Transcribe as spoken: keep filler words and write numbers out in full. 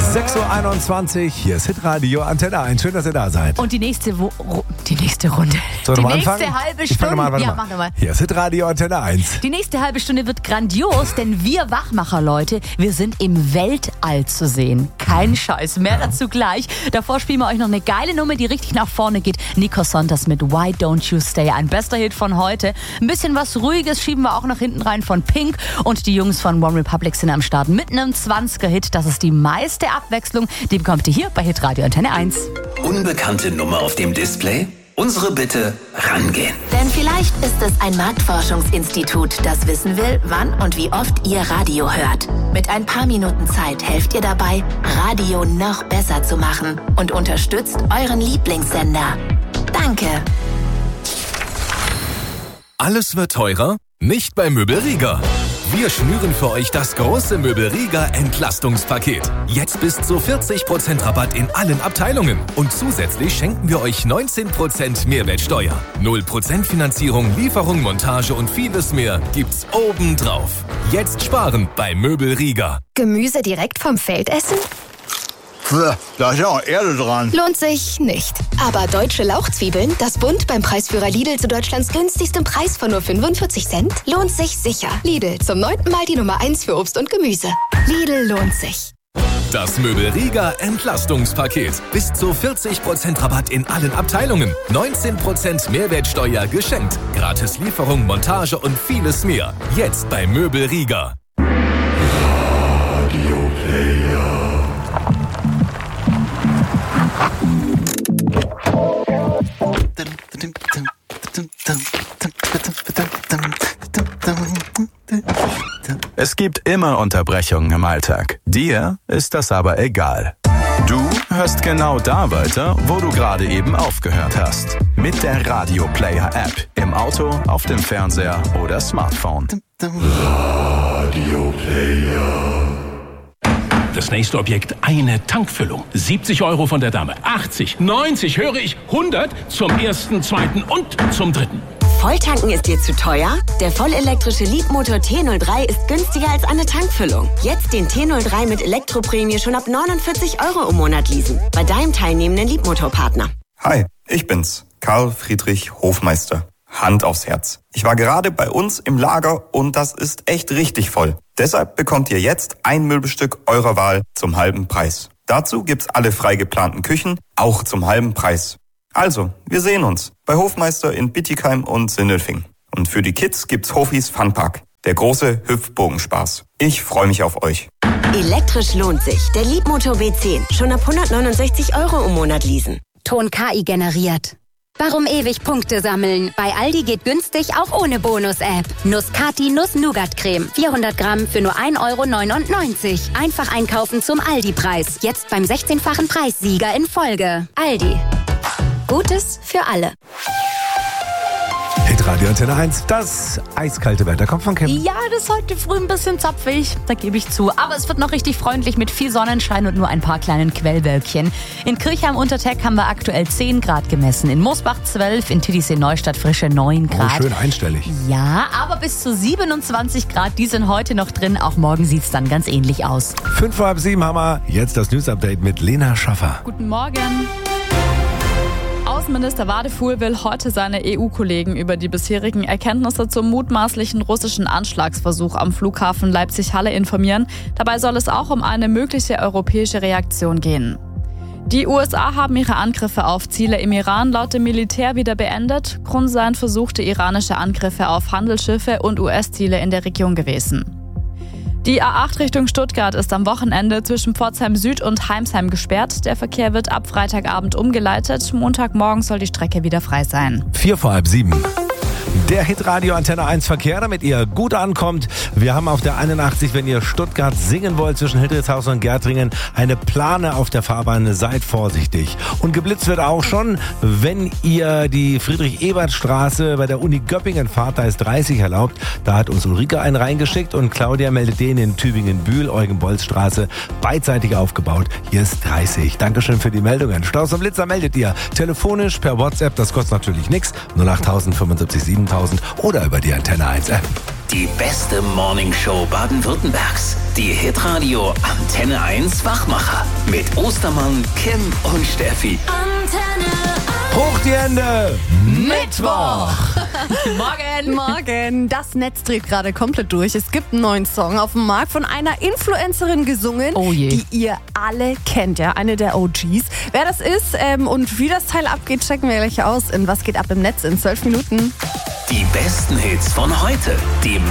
sechs Uhr einundzwanzig, hier ist Hitradio Antenne eins. Schön, dass ihr da seid. Und die nächste, Wo- Ru- die nächste Runde. Sollen die wir mal nächste anfangen? halbe Ich fange Stunde. mal an, warte ja, mal. mach nochmal. Hier ist Hitradio Antenne eins. Die nächste halbe Stunde wird grandios, denn wir Wachmacher, Leute, wir sind im Weltall zu sehen. Kein Scheiß, mehr dazu gleich. Davor spielen wir euch noch eine geile Nummer, die richtig nach vorne geht. Nico Sontas mit Why Don't You Stay, ein bester Hit von heute. Ein bisschen was Ruhiges schieben wir auch noch hinten rein von Pink. Und die Jungs von One Republic sind am Start mit einem zwanziger-Hit. Das ist die meiste Abwechslung. Die bekommt ihr hier bei Hitradio Antenne eins. Unbekannte Nummer auf dem Display? Unsere Bitte, rangehen. Denn vielleicht ist es ein Marktforschungsinstitut, das wissen will, wann und wie oft ihr Radio hört. Mit ein paar Minuten Zeit helft ihr dabei, Radio noch besser zu machen und unterstützt euren Lieblingssender. Danke. Alles wird teurer? Nicht bei Möbel Rieger. Wir schnüren für euch das große Möbel Rieger Entlastungspaket. Jetzt bis zu vierzig Prozent Rabatt in allen Abteilungen. Und zusätzlich schenken wir euch neunzehn Prozent Mehrwertsteuer. null Prozent Finanzierung, Lieferung, Montage und vieles mehr gibt's obendrauf. Jetzt sparen bei Möbel Rieger. Gemüse direkt vom Feld essen? Da ist ja auch Erde dran. Lohnt sich nicht. Aber deutsche Lauchzwiebeln, das Bund beim Preisführer Lidl zu Deutschlands günstigstem Preis von nur fünfundvierzig Cent, lohnt sich sicher. Lidl, zum neunten Mal die Nummer eins für Obst und Gemüse. Lidl lohnt sich. Das Möbel Rieger Entlastungspaket. Bis zu vierzig Prozent Rabatt in allen Abteilungen. neunzehn Prozent Mehrwertsteuer geschenkt. Gratis Lieferung, Montage und vieles mehr. Jetzt bei Möbel Rieger. Radio Player. Es gibt immer Unterbrechungen im Alltag. Dir ist das aber egal. Du hörst genau da weiter, wo du gerade eben aufgehört hast. Mit der Radio Player App. Im Auto, auf dem Fernseher oder Smartphone. Radio Player. Das nächste Objekt, eine Tankfüllung. siebzig Euro von der Dame. achtzig, neunzig, höre ich, hundert zum ersten, zweiten und zum dritten. Volltanken ist dir zu teuer? Der vollelektrische Leapmotor T null drei ist günstiger als eine Tankfüllung. Jetzt den T null drei mit Elektroprämie schon ab neunundvierzig Euro im Monat leasen. Bei deinem teilnehmenden Leapmotor-Partner. Hi, ich bin's, Karl Friedrich Hofmeister. Hand aufs Herz. Ich war gerade bei uns im Lager und das ist echt richtig voll. Deshalb bekommt ihr jetzt ein Möbelstück eurer Wahl zum halben Preis. Dazu gibt's alle frei geplanten Küchen, auch zum halben Preis. Also, wir sehen uns bei Hofmeister in Bietigheim und Sindelfingen. Und für die Kids gibt's Hofis Funpark, der große Hüpfbogenspaß. Ich freue mich auf euch. Elektrisch lohnt sich. Der Leapmotor W zehn. Schon ab hundertneunundsechzig Euro im Monat leasen. Ton K I generiert. Warum ewig Punkte sammeln? Bei Aldi geht günstig auch ohne Bonus-App. Nuss-Kati Nuss-Nougat-Creme. vierhundert Gramm für nur ein Euro neunundneunzig. Einfach einkaufen zum Aldi-Preis. Jetzt beim sechzehnfachen Preissieger in Folge. Aldi. Gutes für alle. Hitradio Antenne eins, das eiskalte Wetter kommt von Kim. Ja, das ist heute früh ein bisschen zapfig, da gebe ich zu. Aber es wird noch richtig freundlich mit viel Sonnenschein und nur ein paar kleinen Quellwölkchen. In Kirchheim-Unterteck haben wir aktuell zehn Grad gemessen, in Moosbach zwölf, in Titisee-Neustadt frische neun Grad. Oh, schön einstellig. Ja, aber bis zu siebenundzwanzig Grad, die sind heute noch drin. Auch morgen sieht es dann ganz ähnlich aus. Fünf vor halb sieben haben wir jetzt das News-Update mit Lena Schaffer. Guten Morgen. Außenminister Wadefuhl will heute seine E U-Kollegen über die bisherigen Erkenntnisse zum mutmaßlichen russischen Anschlagsversuch am Flughafen Leipzig-Halle informieren. Dabei soll es auch um eine mögliche europäische Reaktion gehen. Die U S A haben ihre Angriffe auf Ziele im Iran laut dem Militär wieder beendet. Grund seien versuchte iranische Angriffe auf Handelsschiffe und U S-Ziele in der Region gewesen. Die A acht Richtung Stuttgart ist am Wochenende zwischen Pforzheim Süd und Heimsheim gesperrt. Der Verkehr wird ab Freitagabend umgeleitet. Montagmorgen soll die Strecke wieder frei sein. Vier vor halb sieben. Der Hitradio Antenne eins Verkehr, damit ihr gut ankommt. Wir haben auf der einundachtzig, wenn ihr Stuttgart singen wollt, zwischen Hildritzhausen und Gärtringen, eine Plane auf der Fahrbahn. Seid vorsichtig. Und geblitzt wird auch schon, wenn ihr die Friedrich-Ebert-Straße bei der Uni Göppingen fahrt. Da ist dreißig erlaubt. Da hat uns Ulrike einen reingeschickt und Claudia meldet den in Tübingen-Bühl, Eugen-Bolz-Straße, beidseitig aufgebaut. Hier ist dreißig. Dankeschön für die Meldungen. Staus und Blitzer meldet ihr telefonisch per WhatsApp. Das kostet natürlich nichts. null acht null null fünfundsiebzig siebentausend oder über die Antenne eins App. Die Die beste Morningshow Baden-Württembergs. Die Hitradio Antenne eins Wachmacher. Mit Ostermann, Kim und Steffi. Antenne Hoch die Hände! Mittwoch! Morgen! Morgen! Das Netz dreht gerade komplett durch. Es gibt einen neuen Song auf dem Markt von einer Influencerin gesungen, oh je. die ihr alle kennt. Ja, eine der O Gs. Wer das ist ähm, und wie das Teil abgeht, checken wir gleich aus. In Was geht ab im Netz in zwölf Minuten. Die besten Hits von heute. Die